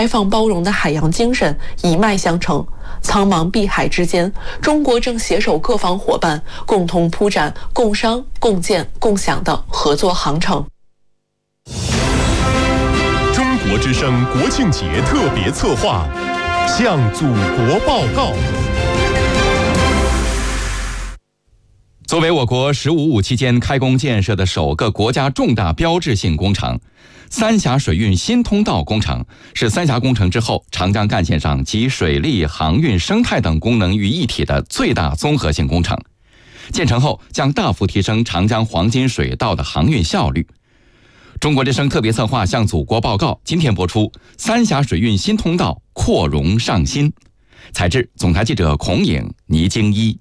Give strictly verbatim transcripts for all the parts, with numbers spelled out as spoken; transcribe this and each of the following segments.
开放包容的海洋精神一脉相承。苍茫碧海之间，中国正携手各方伙伴，共同铺展共商、共建、共享的合作航程。 中国之声国庆节特别策划，向祖国报告。 作为我国“十五五”期间开工建设的首个国家重大标志性工程，三峡水运新通道工程是三峡工程之后长江干线上集水利、航运、生态等功能于一体的最大综合性工程。建成后将大幅提升长江黄金水道的航运效率。中国之声特别策划向祖国报告，今天播出三峡水运新通道扩容上新。采制总台记者孔颖、倪京一。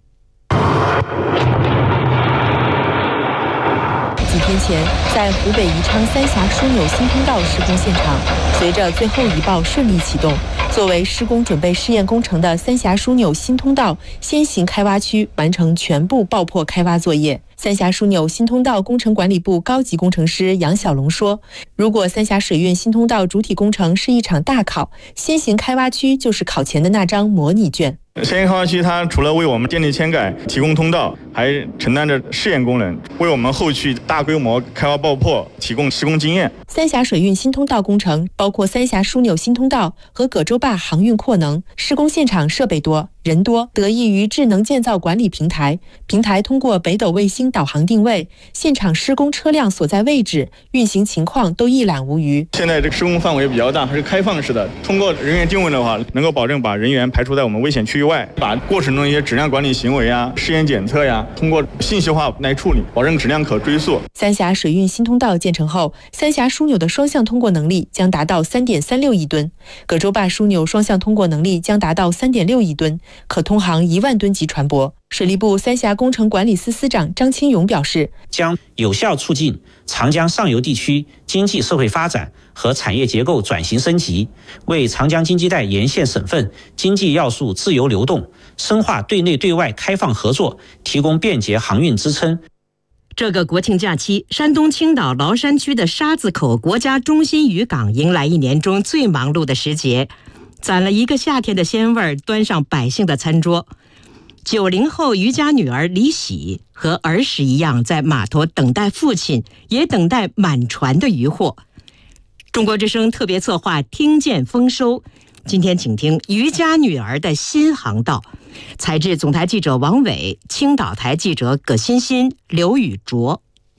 几天前，在湖北宜昌三峡枢纽新通道施工现场，随着最后一爆顺利启动，作为施工准备试验工程的三峡枢纽新通道先行开挖区完成全部爆破开挖作业。三峡枢纽新通道工程管理部高级工程师杨小龙说，如果三峡水运新通道主体工程是一场大考，先行开挖区就是考前的那张模拟卷。 先行开挖区它除了为我们电力嵌改提供通道，还承担着试验功能，为我们后续大规模开挖爆破提供施工经验。 三峡水运新通道工程包括三峡枢纽新通道和葛洲坝航运扩能，施工现场设备多、人多，得益于智能建造管理平台。平台通过北斗卫星导航定位，现场施工车辆所在位置、运行情况都一览无余。 现在这个施工范围比较大，还是开放式的。通过人员定位的话，能够保证把人员排除在我们危险区域外，把过程中一些质量管理行为啊、试验检测呀，通过信息化来处理，保证质量可追溯。 三峡水运新通道建成后，三峡枢纽的双向通过能力将达到 三点三六亿吨，葛洲坝枢纽双向通过能力将达到 三点六亿吨，可通航一万吨级船舶。水利部三峡工程管理司司长张清勇表示， 将有效促进长江上游地区经济社会发展和产业结构转型升级，为长江经济带沿线省份经济要素自由流动、深化对内对外开放合作提供便捷航运支撑。 这个国庆假期，山东青岛崂山区的沙子口国家中心渔港迎来一年中最忙碌的时节，攒了一个夏天的鲜味，端上百姓的餐桌。九零后渔家女儿李喜和儿时一样，在码头等待父亲，也等待满船的渔获。中国之声特别策划听见丰收，今天请听渔家女儿的新航道。采制总台记者王伟，青岛台记者葛欣欣、刘宇卓。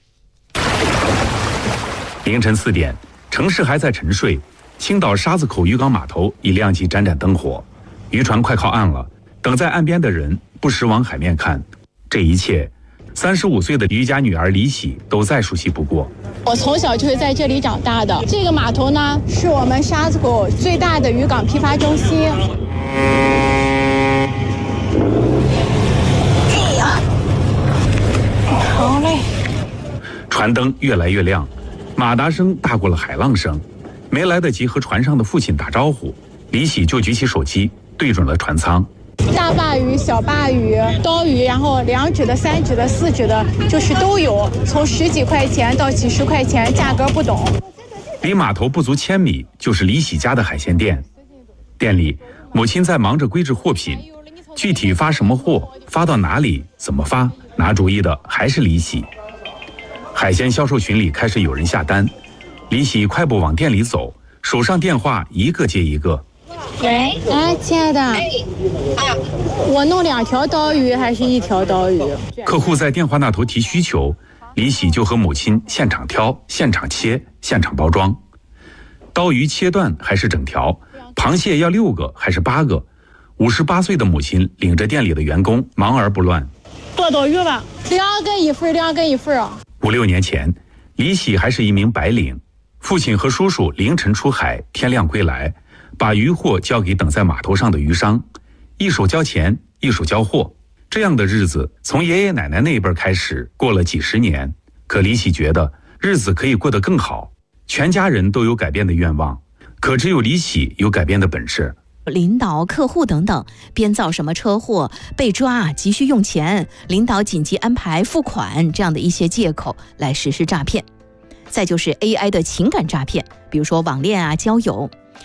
凌晨四点，城市还在沉睡，青岛沙子口渔港码头已亮起盏盏灯火，渔船快靠岸了。等在岸边的人不时往海面看，这一切，三十五岁的渔家女儿李喜都再熟悉不过。 我从小就是在这里长大的。这个码头呢，是我们沙子口最大的渔港批发中心。哎呀，好嘞！ 船灯越来越亮，马达声大过了海浪声。没来得及和船上的父亲打招呼，李喜就举起手机对准了船舱。 大鲅鱼、小鲅鱼、刀鱼，然后两指的、三指的、四指的，就是都有，从十几块钱到几十块钱，价格不等。 离码头不足千米就是李喜家的海鲜店，店里母亲在忙着归置货品，具体发什么货、发到哪里、怎么发，拿主意的还是李喜。海鲜销售群里开始有人下单，李喜快步往店里走，手上电话一个接一个。 喂，哎，亲爱的，我弄两条刀鱼还是一条刀鱼？ 客户在电话那头提需求，李喜就和母亲现场挑、现场切、现场包装。刀鱼切断还是整条？螃蟹要六个还是八个？五十八岁的母亲领着店里的员工忙而不乱。 多刀鱼吧，两个一份，两个一份啊。 五六年前，李喜还是一名白领，父亲和叔叔凌晨出海，天亮归来。把渔货交给等在码头上的渔商，一手交钱，一手交货。这样的日子从爷爷奶奶那一辈开始过了几十年，可李喜觉得日子可以过得更好。全家人都有改变的愿望，可只有李喜有改变的本事。 领导、客户等等编造什么车祸被抓，急需用钱，领导紧急安排付款这样的一些借口来实施诈骗。再就是 A I 的情感诈骗，比如说网恋啊、交友。